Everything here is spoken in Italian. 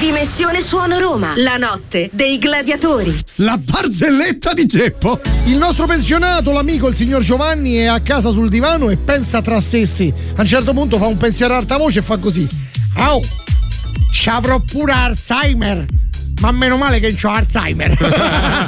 Dimensione Suono Roma, la notte dei gladiatori. La barzelletta di Geppo. Il nostro pensionato, l'amico, il signor Giovanni, è a casa sul divano e pensa tra sé e sé. A un certo punto fa un pensiero ad alta voce e fa così: "Au, ci avrò pure Alzheimer. Ma meno male che c'ho Alzheimer."